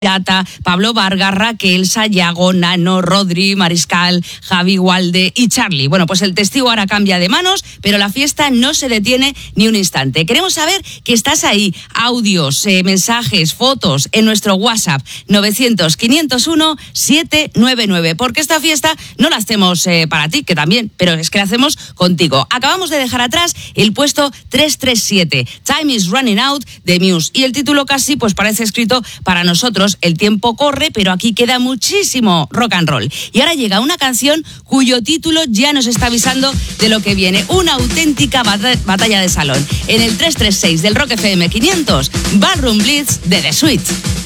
Pirata, Pablo Vargas, Raquel, Sayago, Nano, Rodri, Mariscal, Javi, Walde y Charlie. Bueno, pues el testigo ahora cambia de manos, pero la fiesta no se detiene ni un instante. Queremos saber que estás ahí. Audios, mensajes, fotos en nuestro WhatsApp 900-501-799. Porque esta fiesta no la hacemos para ti, que también, pero es que la hacemos contigo. Acabamos de dejar atrás el puesto 337, Time is Running Out, de Muse. Y el título casi pues parece escrito para nosotros. El tiempo corre, pero aquí queda muchísimo rock and roll. Y ahora llega una canción cuyo título ya nos está avisando de lo que viene. Una auténtica batalla de salón. En el 336 del Rock FM 500, Ballroom Blitz de The Sweet.